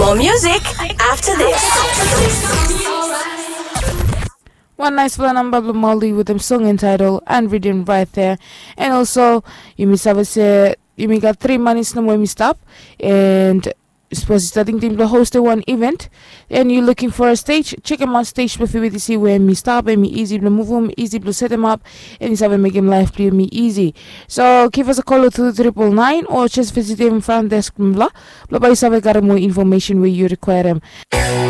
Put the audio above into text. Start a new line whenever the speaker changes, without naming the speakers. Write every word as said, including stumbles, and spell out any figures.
More music after this.
One nice one on Babla Molly with them song entitled and reading right there. And also you miss have say you may got three months no more me stop and supposed starting team to host the one event and you're looking for a stage, check them on stage before to see where me stop and me easy to move them, easy to set them up and it's have make them life play me easy. So give us a call to triple nine or just visit them front desk blah blah blah. But you have got more information where you require them.